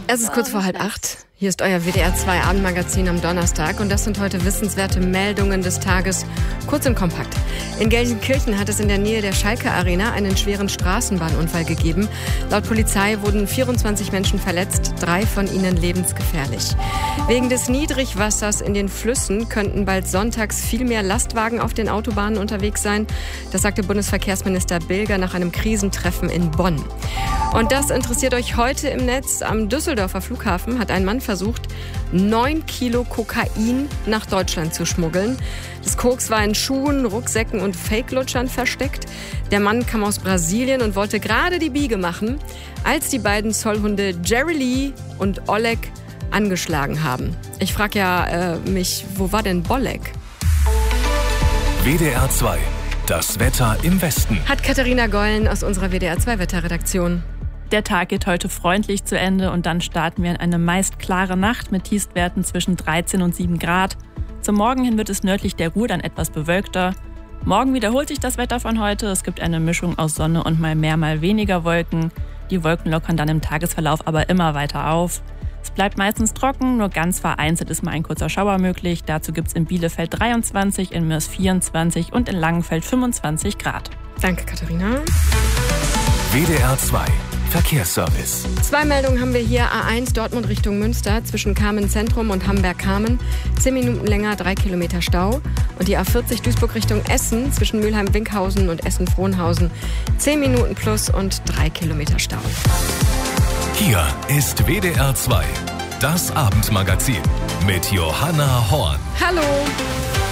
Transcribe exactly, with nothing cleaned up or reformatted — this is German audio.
Es ist kurz vor halb acht. Hier ist euer W D R zwei Abendmagazin am Donnerstag und das sind heute wissenswerte Meldungen des Tages, kurz und kompakt. In Gelsenkirchen hat es in der Nähe der Schalke Arena einen schweren Straßenbahnunfall gegeben. Laut Polizei wurden vierundzwanzig Menschen verletzt, drei von ihnen lebensgefährlich. Wegen des Niedrigwassers in den Flüssen könnten bald sonntags viel mehr Lastwagen auf den Autobahnen unterwegs sein. Das sagte Bundesverkehrsminister Bilger nach einem Krisentreffen in Bonn. Und das interessiert euch heute im Netz. Am Düsseldorfer Flughafen hat ein Mann versucht, neun Kilo Kokain nach Deutschland zu schmuggeln. Das Koks war in Schuhen, Rucksäcken und Fake-Lutschern versteckt. Der Mann kam aus Brasilien und wollte gerade die Biege machen, als die beiden Zollhunde Jerry Lee und Oleg angeschlagen haben. Ich frage ja äh, mich, wo war denn Bolek? W D R zwei, das Wetter im Westen. Hat Katharina Gollen aus unserer W D R zwei Wetterredaktion. Der Tag geht heute freundlich zu Ende und dann starten wir in eine meist klare Nacht mit Tiefstwerten zwischen dreizehn und sieben Grad. Zum Morgen hin wird es nördlich der Ruhr dann etwas bewölkter. Morgen wiederholt sich das Wetter von heute. Es gibt eine Mischung aus Sonne und mal mehr, mal weniger Wolken. Die Wolken lockern dann im Tagesverlauf aber immer weiter auf. Es bleibt meistens trocken, nur ganz vereinzelt ist mal ein kurzer Schauer möglich. Dazu gibt es in Bielefeld dreiundzwanzig, in Mörs vierundzwanzig und in Langenfeld fünfundzwanzig Grad. Danke, Katharina. W D R zwei Verkehrsservice. Zwei Meldungen haben wir hier. A eins Dortmund Richtung Münster zwischen Kamen Zentrum und Hamberg-Kamen. Zehn Minuten länger, drei Kilometer Stau. Und die A vierzig Duisburg Richtung Essen zwischen Mülheim-Winkhausen und Essen-Frohnhausen. Zehn Minuten plus und drei Kilometer Stau. Hier ist W D R zwei, das Abendmagazin mit Johanna Horn. Hallo.